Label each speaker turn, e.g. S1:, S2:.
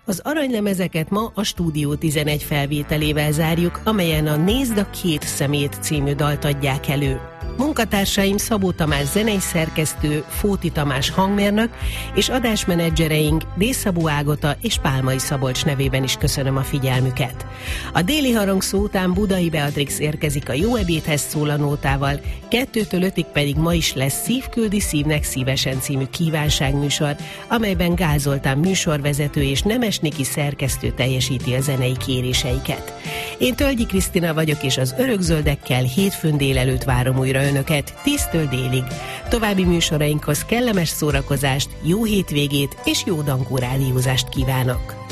S1: Az aranylemezeket ma a Stúdió 11 felvételével zárjuk, amelyen a Nézd a két szemét című dalt adják elő. Munkatársaim Szabó Tamás zenei szerkesztő, Fóti Tamás hangmérnök, és adásmenedzsereink Dészabó Ágota és Pálmai Szabolcs nevében is köszönöm a figyelmüket. A déli harangszó után Budai Beatrix érkezik a Jó ebédhez szólanótával, 2-től 5-ig pedig ma is lesz Szív küldi szívnek szívesen című kívánságműsor, amelyben Gál Zoltán műsorvezető és Nemes Niki szerkesztő teljesíti a zenei kéréseiket. Én Tölgyi Krisztina vagyok, és az Örökzöldekkel hétfőn délelőtt várom újra Önöket 10-től délig. További műsorainkhoz kellemes szórakozást, jó hétvégét és jó Dankó rádiózást kívánok!